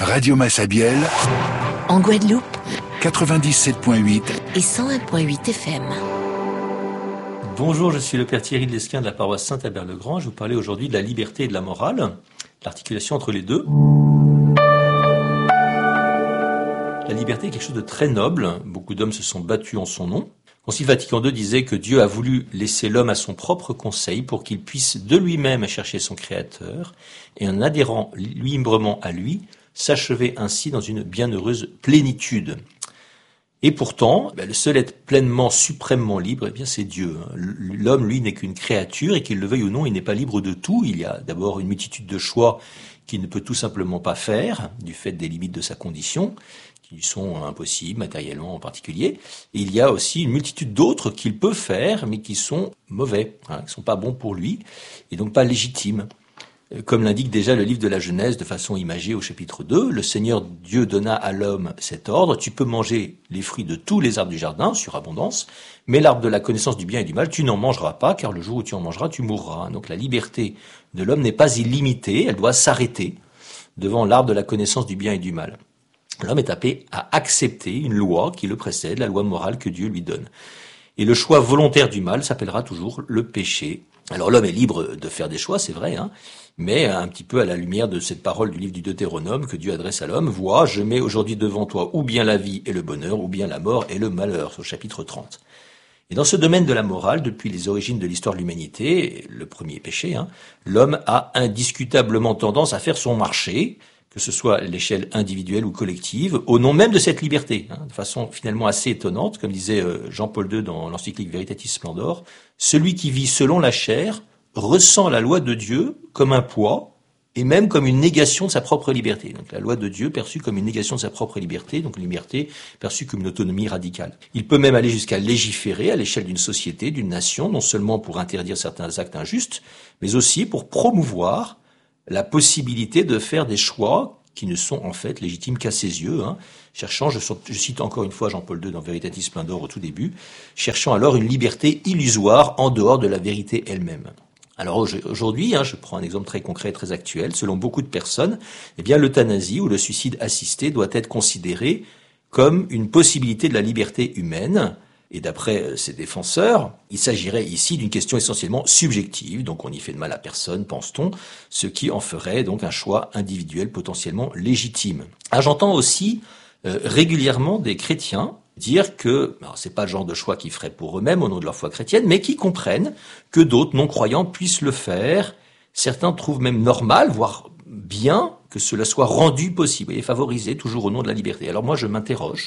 Radio Massabielle, en Guadeloupe, 97.8 et 101.8 FM. Bonjour, je suis le père Thierry de Lesquin de la paroisse Saint-Albert-le-Grand. Je vais vous parler aujourd'hui de la liberté et de la morale, l'articulation entre les deux. La liberté est quelque chose de très noble. Beaucoup d'hommes se sont battus en son nom. Concile Vatican II disait que Dieu a voulu laisser l'homme à son propre conseil pour qu'il puisse de lui-même chercher son Créateur et en adhérant librement à lui, s'achever ainsi dans une bienheureuse plénitude. Et pourtant, le seul être pleinement, suprêmement libre, c'est Dieu. L'homme, lui, n'est qu'une créature et qu'il le veuille ou non, il n'est pas libre de tout. Il y a d'abord une multitude de choix qu'il ne peut tout simplement pas faire, du fait des limites de sa condition, qui lui sont impossibles, matériellement en particulier. Et il y a aussi une multitude d'autres qu'il peut faire, mais qui sont mauvais, qui ne sont pas bons pour lui, et donc pas légitimes. Comme l'indique déjà le livre de la Genèse de façon imagée au chapitre 2, le Seigneur Dieu donna à l'homme cet ordre: tu peux manger les fruits de tous les arbres du jardin, surabondance, mais l'arbre de la connaissance du bien et du mal, tu n'en mangeras pas, car le jour où tu en mangeras, tu mourras. Donc la liberté de l'homme n'est pas illimitée, elle doit s'arrêter devant l'arbre de la connaissance du bien et du mal. L'homme est appelé à accepter une loi qui le précède, la loi morale que Dieu lui donne. Et le choix volontaire du mal s'appellera toujours le péché. Alors l'homme est libre de faire des choix, c'est vrai, mais un petit peu à la lumière de cette parole du livre du Deutéronome que Dieu adresse à l'homme: vois, je mets aujourd'hui devant toi ou bien la vie et le bonheur, ou bien la mort et le malheur, au chapitre 30. Et dans ce domaine de la morale, depuis les origines de l'histoire de l'humanité, le premier péché, l'homme a indiscutablement tendance à faire son marché, que ce soit à l'échelle individuelle ou collective, au nom même de cette liberté, de façon finalement assez étonnante, comme disait Jean-Paul II dans l'encyclique Veritatis Splendor: celui qui vit selon la chair ressent la loi de Dieu comme un poids et même comme une négation de sa propre liberté. Donc la loi de Dieu perçue comme une négation de sa propre liberté, donc une liberté perçue comme une autonomie radicale. Il peut même aller jusqu'à légiférer à l'échelle d'une société, d'une nation, non seulement pour interdire certains actes injustes, mais aussi pour promouvoir la possibilité de faire des choix qui ne sont en fait légitimes qu'à ses yeux, cherchant, je cite encore une fois Jean-Paul II dans Veritatis Splendor au tout début, cherchant alors une liberté illusoire en dehors de la vérité elle-même. Alors aujourd'hui, je prends un exemple très concret, très actuel, selon beaucoup de personnes, l'euthanasie ou le suicide assisté doit être considéré comme une possibilité de la liberté humaine. Et d'après ses défenseurs, il s'agirait ici d'une question essentiellement subjective, donc on n'y fait de mal à personne, pense-t-on, ce qui en ferait donc un choix individuel potentiellement légitime. J'entends aussi régulièrement des chrétiens dire que c'est pas le genre de choix qu'ils feraient pour eux-mêmes au nom de leur foi chrétienne, mais qui comprennent que d'autres non-croyants puissent le faire. Certains trouvent même normal, voire bien, que cela soit rendu possible et favorisé toujours au nom de la liberté. Alors moi je m'interroge,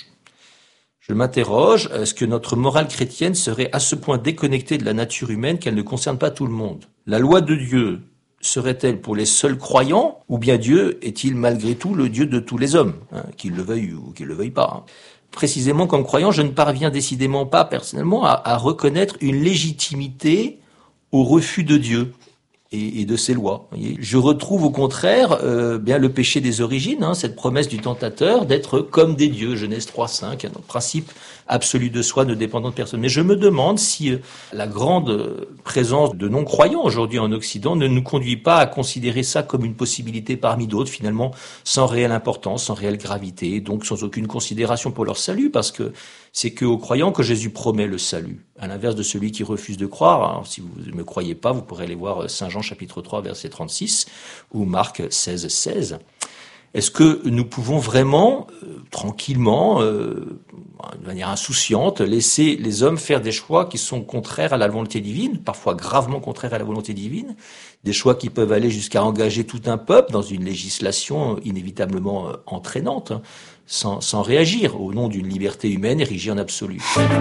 est-ce que notre morale chrétienne serait à ce point déconnectée de la nature humaine qu'elle ne concerne pas tout le monde? La loi de Dieu serait-elle pour les seuls croyants, ou bien Dieu est-il malgré tout le Dieu de tous les hommes, qu'ils le veuillent ou qu'ils le veuillent pas? Précisément comme croyant, je ne parviens décidément pas personnellement à reconnaître une légitimité au refus de Dieu et de ses lois. Je retrouve au contraire le péché des origines, cette promesse du tentateur d'être comme des dieux, Genèse 3:5, un principe absolu de soi ne dépendant de personne. Mais je me demande si la grande présence de non-croyants aujourd'hui en Occident ne nous conduit pas à considérer ça comme une possibilité parmi d'autres, finalement sans réelle importance, sans réelle gravité, donc sans aucune considération pour leur salut, parce que c'est qu'aux croyants que Jésus promet le salut, à l'inverse de celui qui refuse de croire. Alors, si vous ne me croyez pas, vous pourrez aller voir Saint Jean chapitre 3 verset 36 ou Marc 16:16. Est-ce que nous pouvons vraiment, tranquillement, de manière insouciante, laisser les hommes faire des choix qui sont contraires à la volonté divine, parfois gravement contraires à la volonté divine, des choix qui peuvent aller jusqu'à engager tout un peuple dans une législation inévitablement entraînante, sans réagir, au nom d'une liberté humaine érigée en absolu?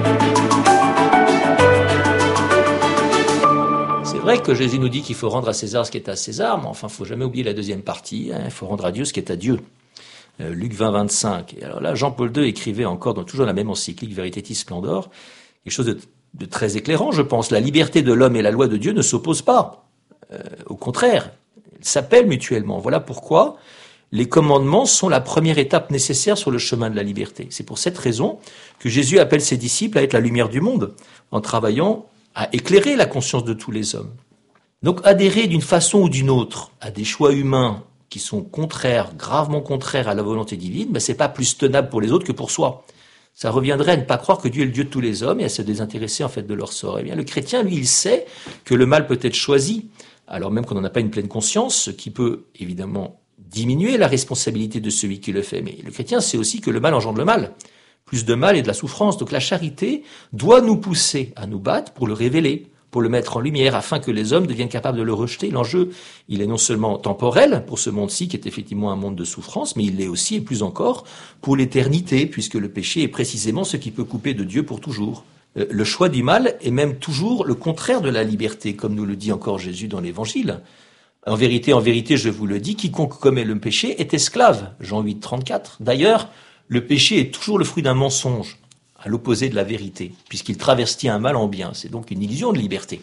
C'est vrai que Jésus nous dit qu'il faut rendre à César ce qui est à César, mais enfin, il ne faut jamais oublier la deuxième partie, il faut rendre à Dieu ce qui est à Dieu. Luc 20:25. Et alors là, Jean-Paul II écrivait encore dans toujours la même encyclique Veritatis Splendor, quelque chose de très éclairant, je pense. La liberté de l'homme et la loi de Dieu ne s'opposent pas. Au contraire, elles s'appellent mutuellement. Voilà pourquoi les commandements sont la première étape nécessaire sur le chemin de la liberté. C'est pour cette raison que Jésus appelle ses disciples à être la lumière du monde, en travaillant à éclairer la conscience de tous les hommes. Donc adhérer d'une façon ou d'une autre à des choix humains qui sont contraires, gravement contraires à la volonté divine, c'est pas plus tenable pour les autres que pour soi. Ça reviendrait à ne pas croire que Dieu est le Dieu de tous les hommes et à se désintéresser en fait de leur sort. Eh bien, le chrétien, lui, il sait que le mal peut être choisi, alors même qu'on n'en a pas une pleine conscience, ce qui peut évidemment diminuer la responsabilité de celui qui le fait. Mais le chrétien sait aussi que le mal engendre le mal. Plus de mal et de la souffrance. Donc la charité doit nous pousser à nous battre pour le révéler, pour le mettre en lumière, afin que les hommes deviennent capables de le rejeter. L'enjeu, il est non seulement temporel pour ce monde-ci, qui est effectivement un monde de souffrance, mais il l'est aussi, et plus encore, pour l'éternité, puisque le péché est précisément ce qui peut couper de Dieu pour toujours. Le choix du mal est même toujours le contraire de la liberté, comme nous le dit encore Jésus dans l'Évangile. En vérité, je vous le dis, quiconque commet le péché est esclave. Jean 8, 34. D'ailleurs, le péché est toujours le fruit d'un mensonge, à l'opposé de la vérité, puisqu'il travestit un mal en bien. C'est donc une illusion de liberté.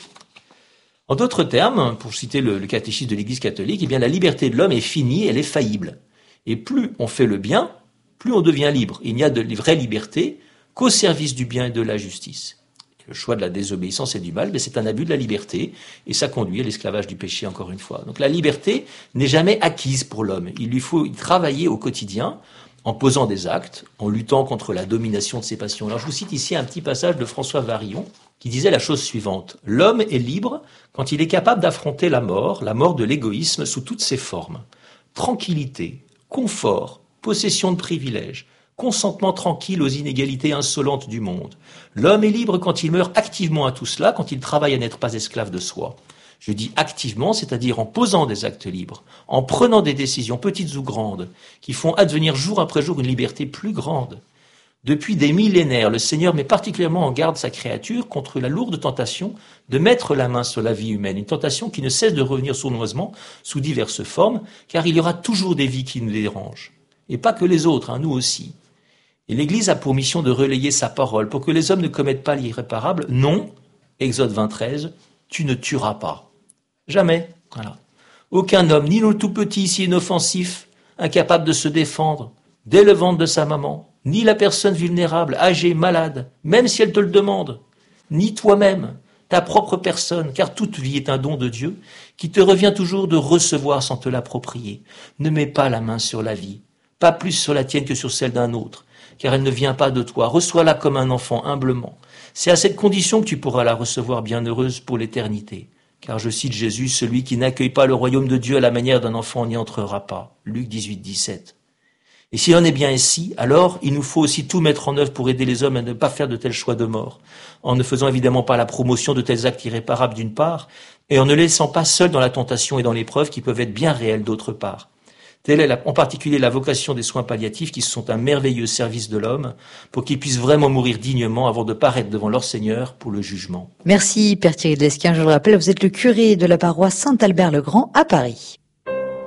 En d'autres termes, pour citer le catéchisme de l'Église catholique, eh bien la liberté de l'homme est finie, elle est faillible. Et plus on fait le bien, plus on devient libre. Il n'y a de vraie liberté qu'au service du bien et de la justice. Le choix de la désobéissance et du mal, c'est un abus de la liberté, et ça conduit à l'esclavage du péché, encore une fois. Donc la liberté n'est jamais acquise pour l'homme. Il lui faut y travailler au quotidien, en posant des actes, en luttant contre la domination de ses passions. Alors je vous cite ici un petit passage de François Varillon, qui disait la chose suivante. « L'homme est libre quand il est capable d'affronter la mort de l'égoïsme sous toutes ses formes. Tranquillité, confort, possession de privilèges, consentement tranquille aux inégalités insolentes du monde. L'homme est libre quand il meurt activement à tout cela, quand il travaille à n'être pas esclave de soi. Je dis activement, c'est-à-dire en posant des actes libres, en prenant des décisions petites ou grandes, qui font advenir jour après jour une liberté plus grande. Depuis des millénaires, le Seigneur met particulièrement en garde sa créature contre la lourde tentation de mettre la main sur la vie humaine, une tentation qui ne cesse de revenir sournoisement sous diverses formes, car il y aura toujours des vies qui nous dérangent. Et pas que les autres, nous aussi. Et l'Église a pour mission de relayer sa parole pour que les hommes ne commettent pas l'irréparable. Non, Exode 20:13, tu ne tueras pas. Jamais. Voilà. Aucun homme, ni le tout petit, si inoffensif, incapable de se défendre, dès le ventre de sa maman, ni la personne vulnérable, âgée, malade, même si elle te le demande, ni toi-même, ta propre personne, car toute vie est un don de Dieu, qui te revient toujours de recevoir sans te l'approprier. Ne mets pas la main sur la vie, pas plus sur la tienne que sur celle d'un autre, car elle ne vient pas de toi. Reçois-la comme un enfant, humblement. C'est à cette condition que tu pourras la recevoir bienheureuse pour l'éternité. Car je cite Jésus, celui qui n'accueille pas le royaume de Dieu à la manière d'un enfant n'y entrera pas. Luc 18, 17. Et s'il en est bien ainsi, alors il nous faut aussi tout mettre en œuvre pour aider les hommes à ne pas faire de tels choix de mort, en ne faisant évidemment pas la promotion de tels actes irréparables d'une part, et en ne laissant pas seuls dans la tentation et dans l'épreuve qui peuvent être bien réelles d'autre part. Telle est en particulier la vocation des soins palliatifs qui sont un merveilleux service de l'homme pour qu'ils puissent vraiment mourir dignement avant de paraître devant leur Seigneur pour le jugement. Merci Père Thierry de Lesquin. Je le rappelle, vous êtes le curé de la paroisse Saint-Albert-le-Grand à Paris.